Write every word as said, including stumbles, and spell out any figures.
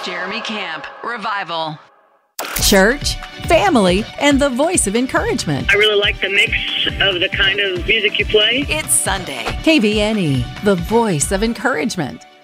Jeremy Camp, Revival. Church, family, and the voice of encouragement. I really like the mix of the kind of music you play. It's Sunday. K V N E, the voice of encouragement.